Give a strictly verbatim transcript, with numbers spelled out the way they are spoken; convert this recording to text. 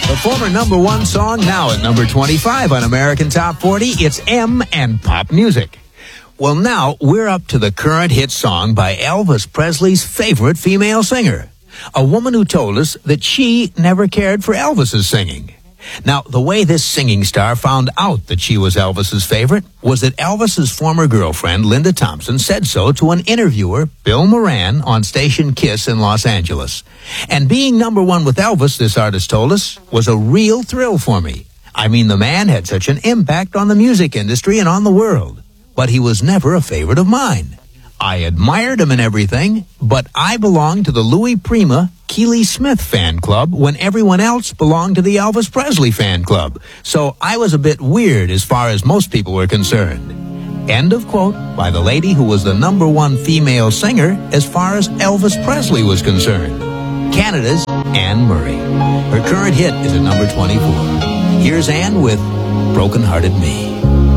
The former number one song now at number twenty-five on American Top forty. It's M and Pop Music. Well, now we're up to the current hit song by Elvis Presley's favorite female singer. A woman who told us that she never cared for Elvis's singing. Now, the way this singing star found out that she was Elvis's favorite was that Elvis's former girlfriend, Linda Thompson, said so to an interviewer, Bill Moran, on station KISS in Los Angeles. And being number one with Elvis, this artist told us, was a real thrill for me. I mean, the man had such an impact on the music industry and on the world. But he was never a favorite of mine. I admired him and everything, but I belonged to the Louis Prima, Keely Smith fan club when everyone else belonged to the Elvis Presley fan club. So I was a bit weird as far as most people were concerned. End of quote by the lady who was the number one female singer as far as Elvis Presley was concerned. Canada's Anne Murray. Her current hit is at number twenty-four. Here's Anne with Broken Hearted Me.